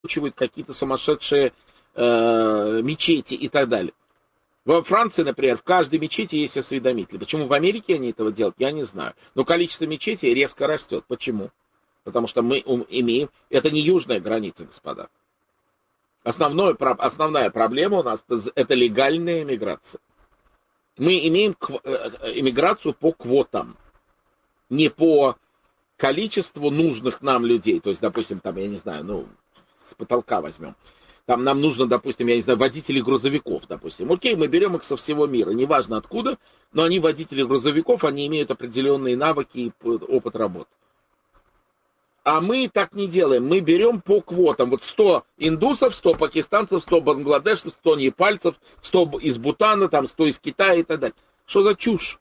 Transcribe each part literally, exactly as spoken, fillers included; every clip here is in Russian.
раскручивают какие-то сумасшедшие э, мечети и так далее. Во Франции, например, в каждой мечети есть осведомители. Почему в Америке они этого делают, я не знаю. Но количество мечетей резко растет. Почему? Потому что мы имеем... Это не южная граница, господа. Основное, основная проблема у нас — это легальная иммиграция. Мы имеем иммиграцию по квотам. Не по количеству нужных нам людей. То есть, допустим, там, я не знаю, ну, с потолка возьмем. Там нам нужно, допустим, я не знаю, водители грузовиков, допустим. Окей, мы берем их со всего мира, неважно откуда, но они водители грузовиков, они имеют определенные навыки и опыт работы. А мы так не делаем, мы берем по квотам. Вот сто индусов, сто пакистанцев, сто бангладешцев, сто непальцев, сто из Бутана, там сто из Китая и так далее. Что за чушь?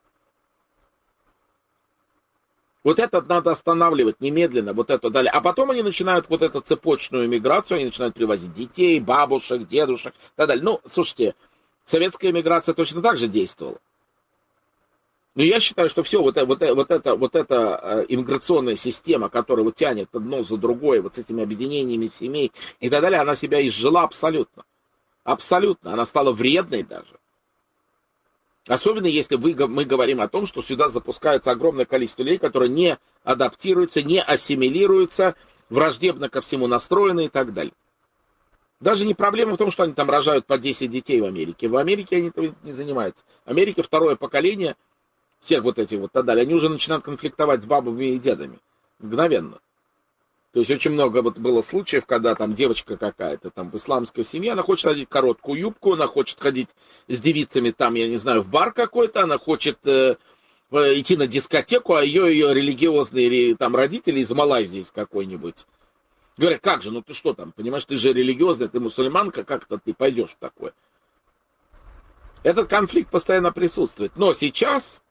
Вот это надо останавливать немедленно, вот это далее. А потом они начинают вот эту цепочную миграцию, они начинают привозить детей, бабушек, дедушек и так далее. Ну, слушайте, советская миграция точно так же действовала. Но я считаю, что все, вот, вот, вот эта вот это иммиграционная система, которая вот тянет одно за другое, вот с этими объединениями семей и так далее, она себя изжила абсолютно. Абсолютно. Она стала вредной даже. Особенно если вы, мы говорим о том, что сюда запускается огромное количество людей, которые не адаптируются, не ассимилируются, враждебно ко всему настроены и так далее. Даже не проблема в том, что они там рожают по десять детей в Америке. В Америке они этого не занимаются. В Америке второе поколение всех вот этих вот так далее, они уже начинают конфликтовать с бабами и дедами. Мгновенно. То есть очень много вот было случаев, когда там девочка какая-то там в исламской семье, она хочет ходить в короткую юбку, она хочет ходить с девицами там, я не знаю, в бар какой-то, она хочет э, идти на дискотеку, а ее, ее религиозные там родители из Малайзии из какой-нибудь говорят, как же, ну ты что там, понимаешь, ты же религиозная, ты мусульманка, как-то ты пойдешь в такое. Этот конфликт постоянно присутствует. Но сейчас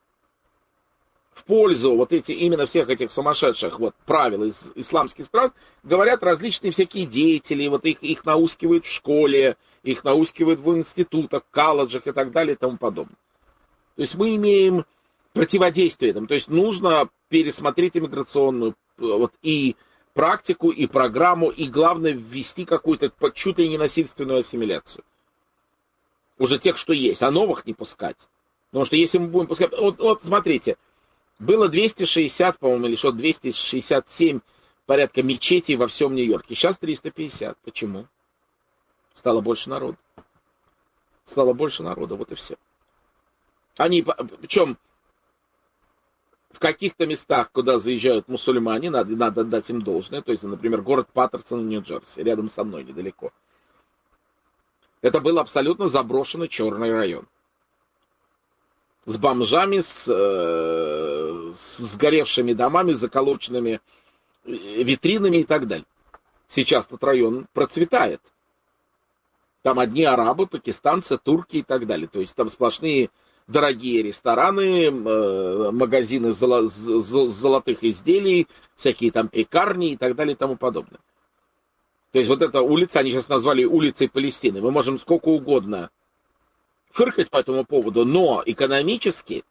в пользу вот эти, именно всех этих сумасшедших вот правил из исламских стран говорят различные всякие деятели, вот их, их наускивают в школе, их наускивают в институтах, колледжах и так далее и тому подобное. То есть мы имеем противодействие этому. То есть нужно пересмотреть иммиграционную вот, и практику, и программу, и главное ввести какую-то чуть ли не насильственную ассимиляцию. Уже тех, что есть, а новых не пускать. Потому что если мы будем пускать... Вот, вот смотрите, было двести шестьдесят, по-моему, или что, двести шестьдесят семь порядка мечетей во всем Нью-Йорке. Сейчас триста пятьдесят. Почему? Стало больше народа. Стало больше народа, вот и все. Они, причем, в каких-то местах, куда заезжают мусульмане, надо, надо отдать им должное. То есть, например, город Паттерсон, Нью-Джерси, рядом со мной, недалеко. Это был абсолютно заброшенный черный район. С бомжами, с, э, с сгоревшими домами, с заколоченными витринами и так далее. Сейчас этот район процветает. Там одни арабы, пакистанцы, турки и так далее. То есть там сплошные дорогие рестораны, э, магазины золо, з, з, золотых изделий, всякие там пекарни и так далее и тому подобное. То есть вот эта улица, они сейчас назвали улицей Палестины. Мы можем сколько угодно фыркать по этому поводу, но экономически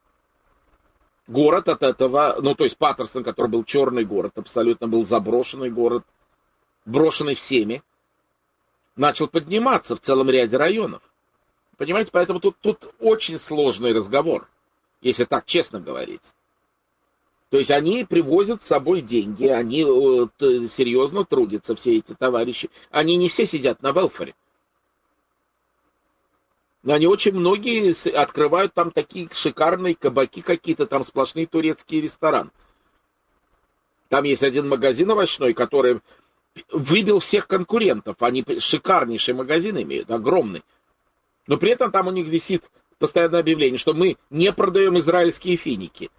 город от этого, ну то есть Паттерсон, который был черный город, абсолютно был заброшенный город, брошенный всеми, начал подниматься в целом ряде районов. Понимаете, поэтому тут, тут очень сложный разговор, если так честно говорить. То есть они привозят с собой деньги, они серьезно трудятся, все эти товарищи. Они не все сидят на велфаре. Но они очень многие открывают там такие шикарные кабаки какие-то, там сплошные турецкие рестораны. Там есть один магазин овощной, который выбил всех конкурентов. Они шикарнейший магазин имеют, огромный. Но при этом там у них висит постоянное объявление, что мы не продаем израильские финики.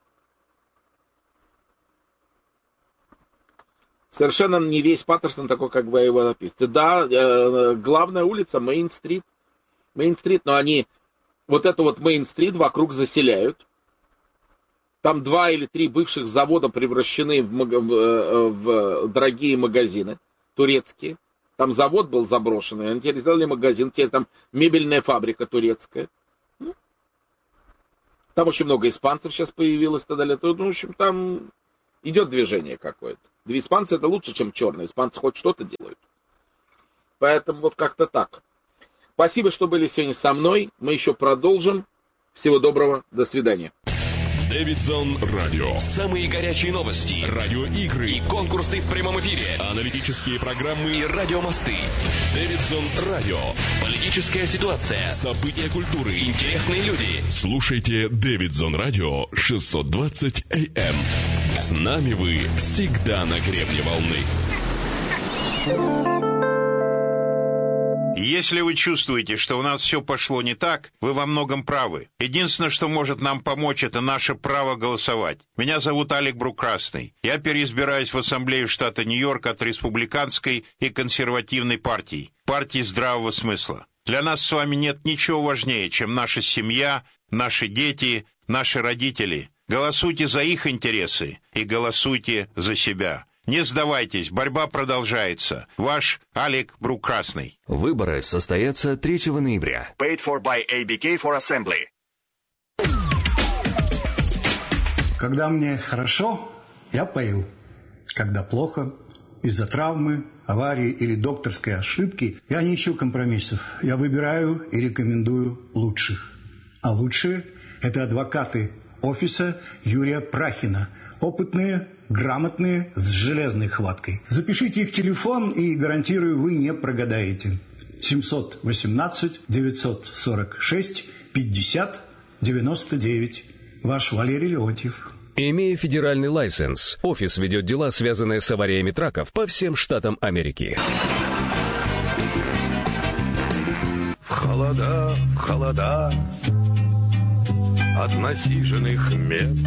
Совершенно не весь Паттерсон такой, как вы его описываете. Да, э, главная улица Мейн-стрит. Мейн-стрит, но они вот эту вот Мейн-стрит вокруг заселяют. Там два или три бывших завода превращены в, в, в дорогие магазины турецкие. Там завод был заброшенный, они теперь сделали магазин, теперь там мебельная фабрика турецкая. Там очень много испанцев сейчас появилось и так далее. Ну, в общем, там Идет движение какое-то. Испанцы это лучше, чем черные. Испанцы хоть что-то делают. Поэтому вот как-то так. Спасибо, что были сегодня со мной. Мы еще продолжим. Всего доброго. До свидания. Дэвидсон Радио. Самые горячие новости, радиоигры и конкурсы в прямом эфире, аналитические программы и радиомосты. Дэвидсон Радио. Политическая ситуация, события культуры, интересные люди. Слушайте Дэвидсон Радио шестьсот двадцать эй эм. С нами вы всегда на гребне волны. Если вы чувствуете, что у нас все пошло не так, вы во многом правы. Единственное, что может нам помочь, это наше право голосовать. Меня зовут Алек Брук-Красный. Я переизбираюсь в Ассамблею штата Нью-Йорк от республиканской и консервативной партий, партии здравого смысла. Для нас с вами нет ничего важнее, чем наша семья, наши дети, наши родители. Голосуйте за их интересы и голосуйте за себя. Не сдавайтесь, борьба продолжается. Ваш Алек Брук-Красный. Выборы состоятся третьего ноября. Paid for by эй би кей for Assembly. Когда мне хорошо, я пою. Когда плохо, из-за травмы, аварии или докторской ошибки, я не ищу компромиссов. Я выбираю и рекомендую лучших. А лучшие – это адвокаты офиса Юрия Прахина. Опытные, грамотные, с железной хваткой. Запишите их телефон, и, гарантирую, вы не прогадаете. семьсот восемнадцать девятьсот сорок шесть пятьдесят девяносто девять. Ваш Валерий Леонтьев. Имея федеральный лайсенс, офис ведет дела, связанные с авариями траков по всем штатам Америки. В холода, в холода от насиженных мест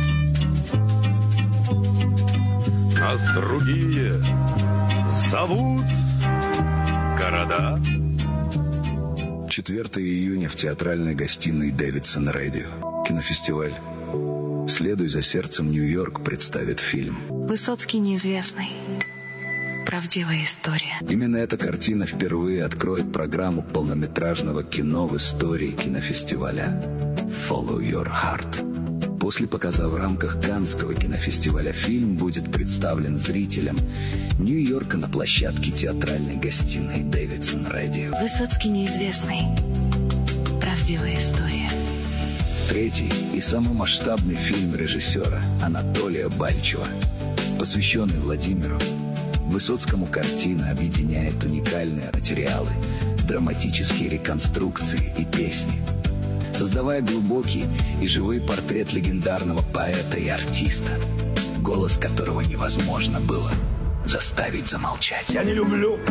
нас другие зовут города. четвёртого июня в театральной гостиной Дэвидсон Радио. Кинофестиваль «Следуй за сердцем Нью-Йорк» представит фильм Высоцкий неизвестный. Правдивая история. Именно эта картина впервые откроет программу полнометражного кино в истории кинофестиваля «Follow Your Heart». После показа в рамках Каннского кинофестиваля фильм будет представлен зрителям Нью-Йорка на площадке театральной гостиной Дэвидсон Радио. Высоцкий неизвестный. Правдивая история. Третий и самый масштабный фильм режиссера Анатолия Бальчева, посвященный Владимиру Высоцкому. Картина объединяет уникальные материалы, драматические реконструкции и песни, создавая глубокий и живой портрет легендарного поэта и артиста, голос которого невозможно было заставить замолчать. Я не люблю